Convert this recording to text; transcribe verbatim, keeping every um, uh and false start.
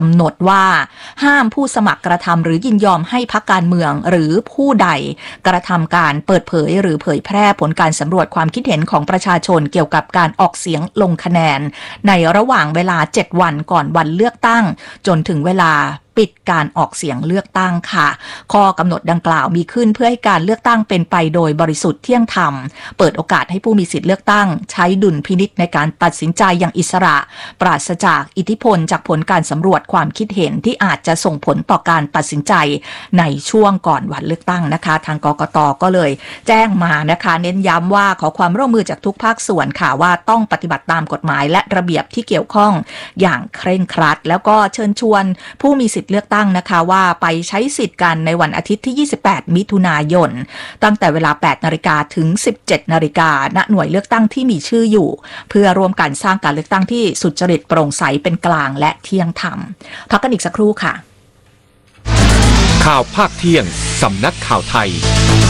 กำหนดว่าห้ามผู้สมัครกระทำหรือยินยอมให้พรรคการเมืองหรือผู้ใดกระทำการเปิดเผยหรือเผยแพร่ผลการสำรวจความคิดเห็นของประชาชนเกี่ยวกับการออกเสียงลงคะแนนในระหว่างเวลาเจ็ดวันก่อนวันเลือกตั้งจนถึงเวลาปิดการออกเสียงเลือกตั้งค่ะข้อกำหนดดังกล่าวมีขึ้นเพื่อให้การเลือกตั้งเป็นไปโดยบริสุทธิ์เที่ยงธรรมเปิดโอกาสให้ผู้มีสิทธิเลือกตั้งใช้ดุลพินิจในการตัดสินใจอย่างอิสระปราศจากอิทธิพลจากผลการสำรวจความคิดเห็นที่อาจจะส่งผลต่อการตัดสินใจในช่วงก่อนวันเลือกตั้งนะคะทางกกต.ก็เลยแจ้งมานะคะเน้นย้ำว่าขอความร่วมมือจากทุกภาคส่วนค่ะว่าต้องปฏิบัติตามกฎหมายและระเบียบที่เกี่ยวข้องอย่างเคร่งครัดแล้วก็เชิญชวนผู้มีสิทธิเลือกตั้งนะคะว่าไปใช้สิทธิ์กันในวันอาทิตย์ที่ยี่สิบแปดมิถุนายนตั้งแต่เวลา แปดนาฬิกา ถึง สิบเจ็ดนาฬิกา ณ หน่วยเลือกตั้งที่มีชื่ออยู่เพื่อร่วมกันสร้างการเลือกตั้งที่สุจริตโปร่งใสเป็นกลางและเที่ยงธรรมพักกันอีกสักครู่ค่ะข่าวภาคเที่ยงสำนักข่าวไทย